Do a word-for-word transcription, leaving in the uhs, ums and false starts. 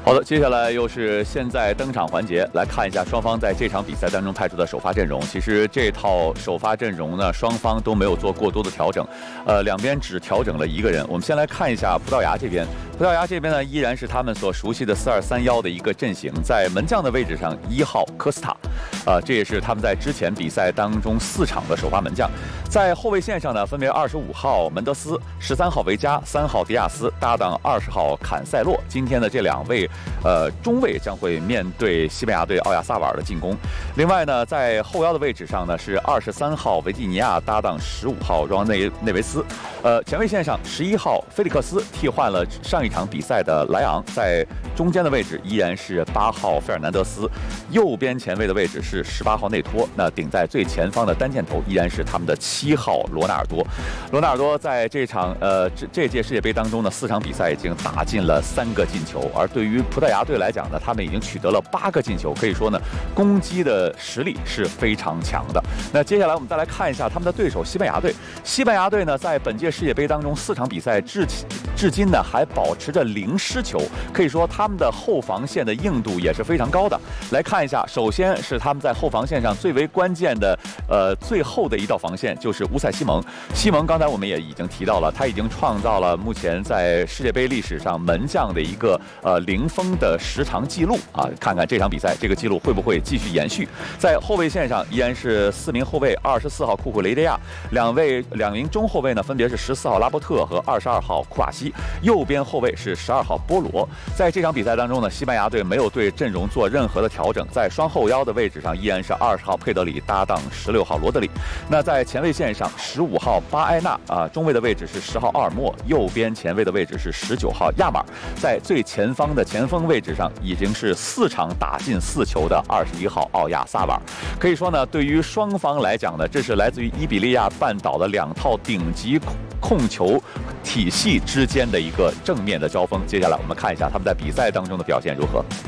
好的，接下来又是现在登场环节，来看一下双方在这场比赛当中派出的首发阵容。其实这套首发阵容呢，双方都没有做过多的调整，呃，两边只调整了一个人。我们先来看一下葡萄牙这边，葡萄牙这边呢依然是他们所熟悉的四二三一的一个阵型，在门将的位置上，一号科斯塔，呃，这也是他们在之前比赛当中四场的首发门将。在后卫线上呢，分别二十五号门德斯、十三号维加、三号迪亚斯搭档二十号坎塞洛。今天的这两位。呃，中卫将会面对西班牙队奥亚萨瓦尔的进攻。另外呢，在后腰的位置上呢是二十三号维蒂尼亚搭档十五号若昂内内维斯。呃，前卫线上十一号菲利克斯替换了上一场比赛的莱昂，在中间的位置依然是八号费尔南德斯，右边前卫的位置是十八号内托。那顶在最前方的单箭头依然是他们的七号罗纳尔多。罗纳尔多在这场呃这这届世界杯当中呢，四场比赛已经打进了三个进球，而对于葡萄牙队来讲呢，他们已经取得了八个进球，可以说呢，攻击的实力是非常强的。那接下来我们再来看一下他们的对手西班牙队。西班牙队呢，在本届世界杯当中四场比赛至至今呢还保持着零失球，可以说他们的后防线的硬度也是非常高的。来看一下，首先是他们在后防线上最为关键的呃最后的一道防线就是乌塞西蒙。西蒙刚才我们也已经提到了，他已经创造了目前在世界杯历史上门将的一个呃零封的时长记录啊，看看这场比赛这个记录会不会继续延续。在后卫线上依然是四名后卫，二十四号库库雷德亚，两位两名中后卫呢分别是十四号拉波特和二十二号库瓦西，右边后卫是十二号波罗。在这场比赛当中呢，西班牙队没有对阵容做任何的调整，在双后腰的位置上依然是二十号佩德里搭档十六号罗德里。那在前卫线上，十五号巴埃纳啊，中卫的位置是十号奥尔莫，右边前卫的位置是十九号亚马尔，在最前方的前锋位置上已经是四场打进四球的二十一号奥亚萨瓦尔。可以说呢，对于双方来讲呢，这是来自于伊比利亚半岛的两套顶级控球体系之间的一个正面的交锋。接下来我们看一下他们在比赛当中的表现如何。